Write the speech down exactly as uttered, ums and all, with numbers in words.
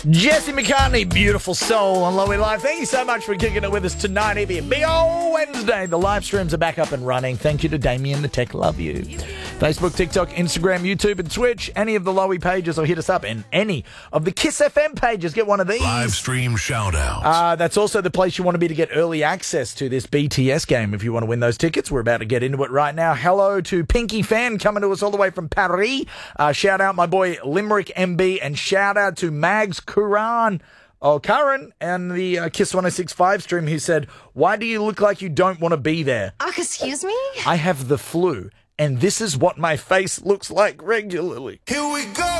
Jesse McCartney, Beautiful Soul on Lowy Live. Thank you so much for kicking it with us tonight. It'll be a big old Wednesday. The live streams are back up and running. Thank you to Damien the Tech. Love you. Facebook, TikTok, Instagram, YouTube, and Twitch. Any of the Lowy pages or hit us up. And any of the Kiss F M pages, get one of these. Live stream shout-outs. Uh, that's also the place you want to be to get early access to this B T S game if you want to win those tickets. We're about to get into it right now. Hello to Pinky Fan coming to us all the way from Paris. Uh, shout out my boy Limerick M B, and shout out to Mags Kuran. Oh, Karen and the uh, Kiss one oh six point five stream, who said, why do you look like you don't want to be there? Oh, excuse me? I have the flu, and this is what my face looks like regularly. Here we go.